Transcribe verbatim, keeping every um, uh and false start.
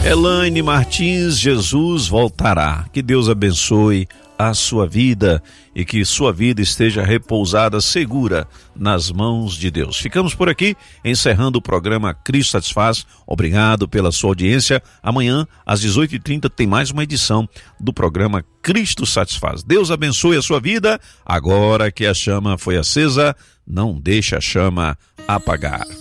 Elaine Martins, Jesus voltará. Que Deus abençoe a sua vida e que sua vida esteja repousada, segura nas mãos de Deus. Ficamos por aqui, encerrando o programa Cristo Satisfaz. Obrigado pela sua audiência. Amanhã, às dezoito e trinta, tem mais uma edição do programa Cristo Satisfaz. Deus abençoe a sua vida. Agora que a chama foi acesa, não deixe a chama apagar.